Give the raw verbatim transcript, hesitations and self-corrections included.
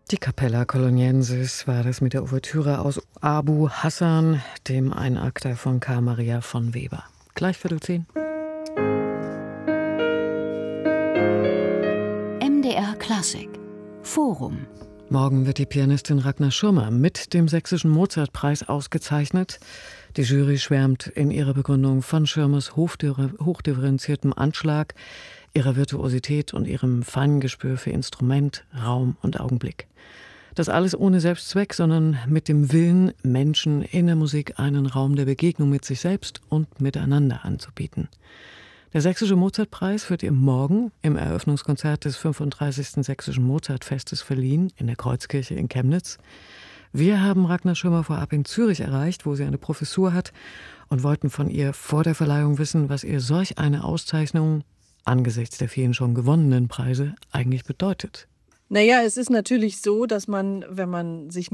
Die Capella Coloniensis war das mit der Ouvertüre aus Abu Hassan, dem Einakter von Karl Maria von Weber. Gleich Viertel zehn. M D R Klassik Forum. Morgen wird die Pianistin Ragnar Schirmer mit dem Sächsischen Mozartpreis ausgezeichnet. Die Jury schwärmt in ihrer Begründung von Schirmers hochdifferenziertem Anschlag, ihrer Virtuosität und ihrem feinen Gespür für Instrument, Raum und Augenblick. Das alles ohne Selbstzweck, sondern mit dem Willen, Menschen in der Musik einen Raum der Begegnung mit sich selbst und miteinander anzubieten. Der Sächsische Mozartpreis wird ihr morgen im Eröffnungskonzert des fünfunddreißigsten Sächsischen Mozartfestes verliehen, in der Kreuzkirche in Chemnitz. Wir haben Ragnar Schirmer vorab in Zürich erreicht, wo sie eine Professur hat, und wollten von ihr vor der Verleihung wissen, was ihr solch eine Auszeichnung angesichts der vielen schon gewonnenen Preise eigentlich bedeutet. Naja, es ist natürlich so, dass man, wenn man sich